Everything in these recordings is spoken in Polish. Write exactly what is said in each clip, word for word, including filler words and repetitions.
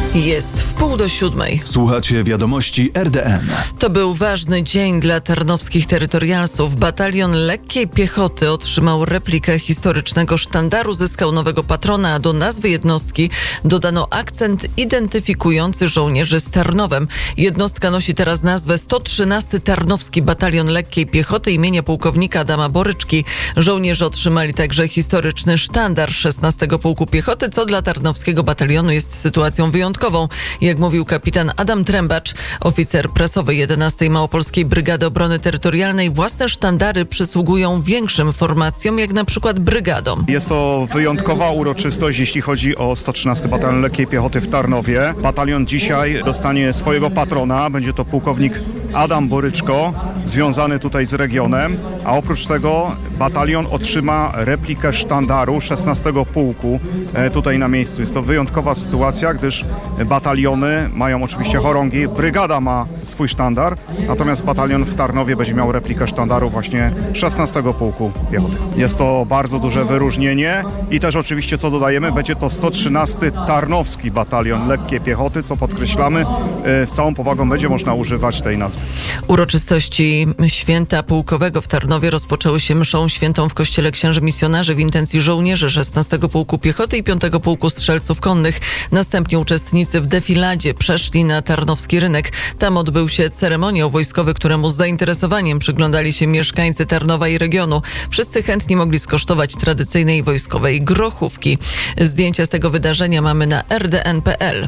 Jest w pół do siódmej. Słuchacie wiadomości R D N. To był ważny dzień dla tarnowskich terytorialsów. Batalion lekkiej piechoty otrzymał replikę historycznego sztandaru, zyskał nowego patrona, a do nazwy jednostki dodano akcent identyfikujący żołnierzy z Tarnowem. Jednostka nosi teraz nazwę sto trzynasty Tarnowski Batalion Lekkiej Piechoty imienia pułkownika Adama Boryczki. Żołnierze otrzymali także historyczny sztandar szesnastego Pułku Piechoty, co dla tarnowskiego batalionu jest sytuacją wyjątkową. Jak mówił kapitan Adam Trębacz, oficer prasowy jedenastej Małopolskiej Brygady Obrony Terytorialnej, własne sztandary przysługują większym formacjom, jak na przykład brygadom. Jest to wyjątkowa uroczystość, jeśli chodzi o sto trzynasty Batalion Lekkiej Piechoty w Tarnowie. Batalion dzisiaj dostanie swojego patrona, będzie to pułkownik Adam Boryczko, związany tutaj z regionem, a oprócz tego batalion otrzyma replikę sztandaru szesnastego Pułku tutaj na miejscu. Jest to wyjątkowa sytuacja, gdyż bataliony mają oczywiście chorągi, brygada ma swój sztandar, natomiast batalion w Tarnowie będzie miał replikę sztandaru właśnie szesnastego Pułku Piechoty. Jest to bardzo duże wyróżnienie i też oczywiście, co dodajemy, będzie to sto trzynasty Tarnowski Batalion Lekkiej Piechoty, co podkreślamy, z całą powagą będzie można używać tej nazwy. Uroczystości Święta Pułkowego w Tarnowie rozpoczęły się mszą świętą w Kościele Księży Misjonarzy w intencji żołnierzy szesnastego Pułku Piechoty i piątego Pułku Strzelców Konnych. Następnie uczestnicy w defiladzie przeszli na Tarnowski Rynek. Tam odbył się ceremoniał wojskowy, któremu z zainteresowaniem przyglądali się mieszkańcy Tarnowa i regionu. Wszyscy chętni mogli skosztować tradycyjnej wojskowej grochówki. Zdjęcia z tego wydarzenia mamy na r d n kropka p l.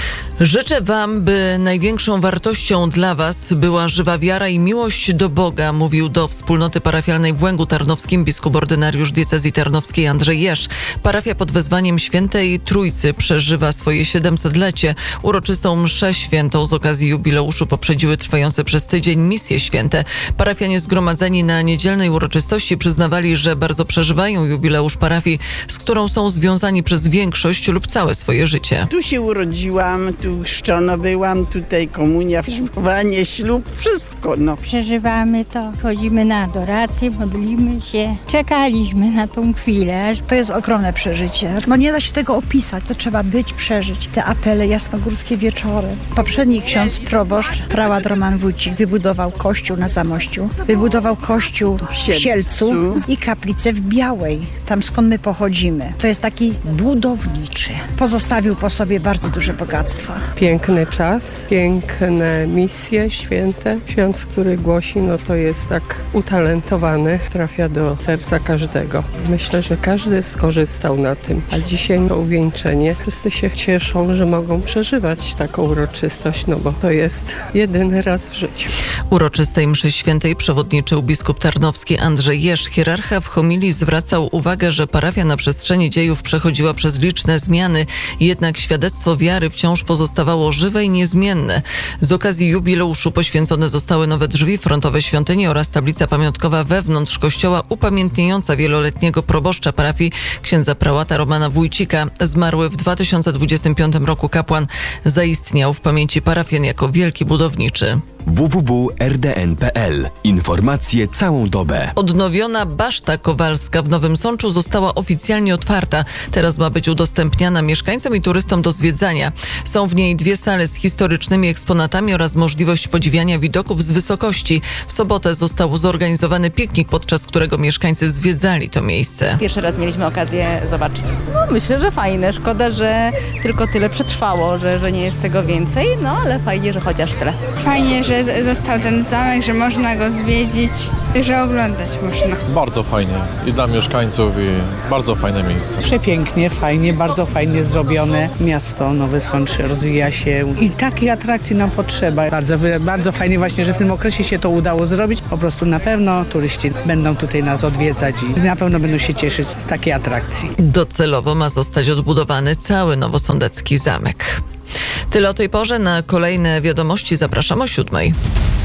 Życzę Wam, by największą wartością dla Was była żywa wiara i miłość do Boga, mówił do wspólnoty parafialnej w Łęgu Tarnowskim biskup ordynariusz diecezji tarnowskiej Andrzej Jeż. Parafia pod wezwaniem Świętej Trójcy przeżywa swoje siedemsetlecie. Uroczystą mszę świętą z okazji jubileuszu poprzedziły trwające przez tydzień misje święte. Parafianie zgromadzeni na niedzielnej uroczystości przyznawali, że bardzo przeżywają jubileusz parafii, z którą są związani przez większość lub całe swoje życie. Tu się urodziłam, tu chrzczona byłam, tutaj komunia, ślubowanie, ślub, wszystko. No. Przeżywamy to, chodzimy na adorację, modlimy się. Czekaliśmy na tą chwilę. To jest ogromne przeżycie. No nie da się tego opisać, to trzeba być, przeżyć. Te apele, jasnogórskie wieczory. Poprzedni ksiądz proboszcz, prałat Roman Wójcik, wybudował kościół na Zamościu, wybudował kościół w Sielcu i kaplicę w Białej, tam skąd my pochodzimy. To jest taki budowniczy. Pozostawił po sobie bardzo duże bogactwo. Piękny czas, piękne misje święte. Ksiądz, który głosi, no to jest tak utalentowany, trafia do serca każdego. Myślę, że każdy skorzystał na tym, a dzisiaj to uwieńczenie. Wszyscy się cieszą, że mogą przeżywać taką uroczystość, no bo to jest jedyny raz w życiu. Uroczystej mszy świętej przewodniczył biskup tarnowski Andrzej Jeż. Hierarcha w homilii zwracał uwagę, że parafia na przestrzeni dziejów przechodziła przez liczne zmiany, jednak świadectwo wiary wciąż pozostawało żywe i niezmienne. Z okazji jubileuszu poświęcone zostały nowe drzwi frontowe świątyni oraz tablica pamiątkowa wewnątrz kościoła upamiętniająca wieloletniego proboszcza parafii księdza prałata Romana Wójcika. Zmarły w dwa tysiące dwudziestym piątym roku kapłan zaistniał w pamięci parafian jako wielki budowniczy. w w w kropka r d n kropka p l. Informacje całą dobę. Odnowiona Baszta Kowalska w Nowym Sączu została oficjalnie otwarta. Teraz ma być udostępniana mieszkańcom i turystom do zwiedzania. Są w niej dwie sale z historycznymi eksponatami oraz możliwość podziwiania widoków z wysokości. W sobotę został zorganizowany piknik, podczas którego mieszkańcy zwiedzali to miejsce. Pierwszy raz mieliśmy okazję zobaczyć. No, myślę, że fajne. Szkoda, że tylko tyle przetrwało, że, że nie jest tego więcej, no ale fajnie, że chociaż tyle. Fajnie, że został ten zamek, że można go zwiedzić, że oglądać można. Bardzo fajnie i dla mieszkańców i bardzo fajne miejsce. Przepięknie, fajnie, bardzo fajnie zrobione. Miasto Nowy Sącz rozwija się i takiej atrakcji nam potrzeba. Bardzo, bardzo fajnie właśnie, że w tym okresie się to udało zrobić. Po prostu na pewno turyści będą tutaj nas odwiedzać i na pewno będą się cieszyć z takiej atrakcji. Docelowo ma zostać odbudowany cały nowosądecki zamek. Tyle o tej porze. Na kolejne wiadomości zapraszam o siódmej.